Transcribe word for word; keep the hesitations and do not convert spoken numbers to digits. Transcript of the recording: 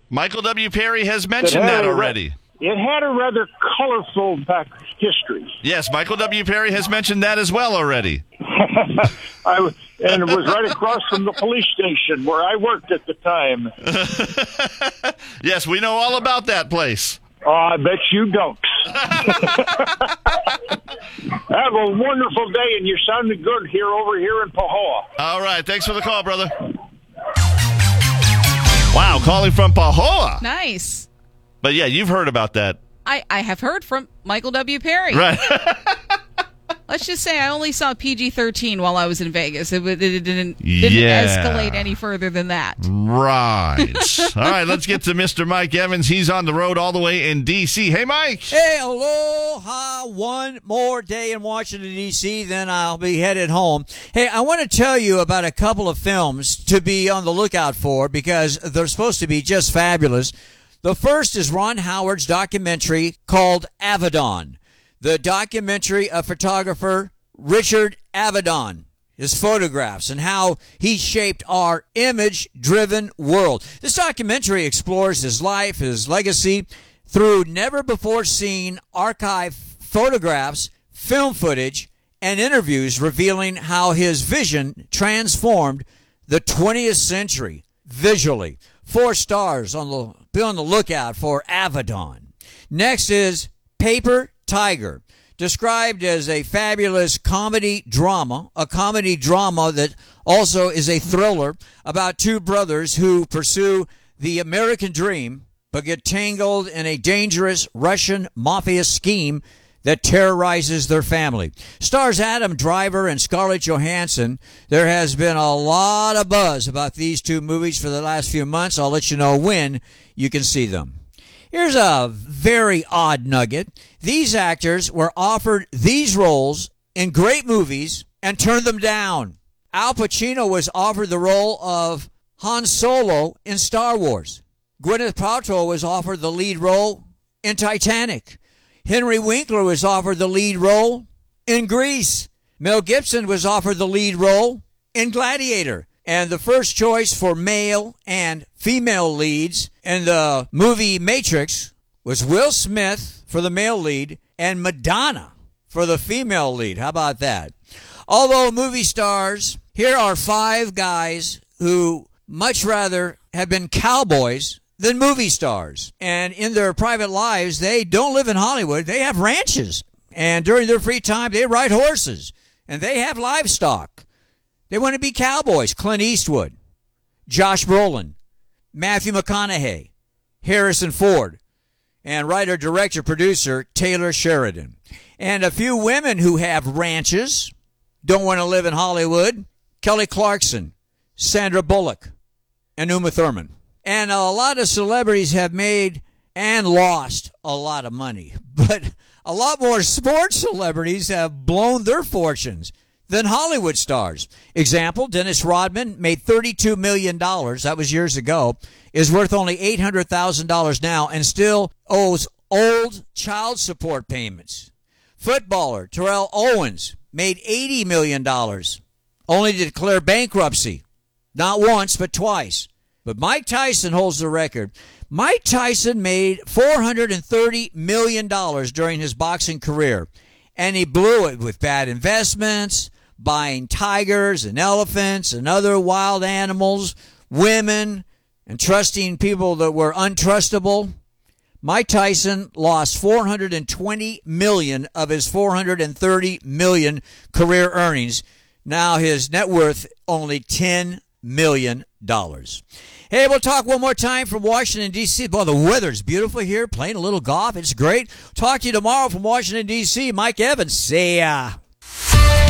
Michael W. Perry has mentioned that already. It had a rather colorful back history. Yes, Michael W. Perry has mentioned that as well already. I was, and it was right across from the police station where I worked at the time. Yes, we know all about that place. Oh, I bet you don't. Have a wonderful day, and you're sounding good here over here in Pahoa. All right, thanks for the call, brother. Wow, calling from Pahoa. Nice. But yeah, you've heard about that. I, I have heard from Michael W. Perry. Right. Let's just say I only saw P G thirteen while I was in Vegas. It, it, it didn't, didn't yeah. escalate any further than that. Right. All right, let's get to Mister Mike Evans. He's on the road all the way in D C Hey, Mike. Hey, aloha. One more day in Washington, D C, then I'll be headed home. Hey, I want to tell you about a couple of films to be on the lookout for because they're supposed to be just fabulous. The first is Ron Howard's documentary called Avedon. The documentary of photographer Richard Avedon, his photographs, and how he shaped our image-driven world. This documentary explores his life, his legacy, through never-before-seen archive photographs, film footage, and interviews revealing how his vision transformed the twentieth century visually. Four stars. On the, be on the lookout for Avedon. Next is Paper Tiger, described as a fabulous comedy drama, a comedy drama that also is a thriller about two brothers who pursue the American dream but get tangled in a dangerous Russian mafia scheme that terrorizes their family. Stars Adam Driver and Scarlett Johansson. There has been a lot of buzz about these two movies for the last few months. I'll let you know when you can see them. Here's a very odd nugget. These actors were offered these roles in great movies and turned them down. Al Pacino was offered the role of Han Solo in Star Wars. Gwyneth Paltrow was offered the lead role in Titanic. Henry Winkler was offered the lead role in Grease. Mel Gibson was offered the lead role in Gladiator. And the first choice for male and female leads in the movie Matrix was Will Smith for the male lead and Madonna for the female lead. How about that? Although movie stars, here are five guys who much rather have been cowboys than movie stars. And in their private lives, they don't live in Hollywood. They have ranches. And during their free time, they ride horses. And they have livestock. They want to be cowboys. Clint Eastwood, Josh Brolin, Matthew McConaughey, Harrison Ford, and writer, director, producer Taylor Sheridan. And a few women who have ranches, don't want to live in Hollywood, Kelly Clarkson, Sandra Bullock, and Uma Thurman. And a lot of celebrities have made and lost a lot of money. But a lot more sports celebrities have blown their fortunes than Hollywood stars. Example, Dennis Rodman made thirty-two million dollars, that was years ago, is worth only eight hundred thousand dollars now and still owes old child support payments. Footballer Terrell Owens made eighty million dollars, only to declare bankruptcy, not once but twice. But Mike Tyson holds the record. Mike Tyson made four hundred thirty million dollars during his boxing career, and he blew it with bad investments, buying tigers and elephants and other wild animals, women, and trusting people that were untrustable. Mike Tyson lost four hundred twenty million dollars of his four hundred thirty million dollars career earnings. Now his net worth only ten million dollars. Hey, we'll talk one more time from Washington, D C Boy, the weather's beautiful here, playing a little golf. It's great. Talk to you tomorrow from Washington, D C Mike Evans. See ya.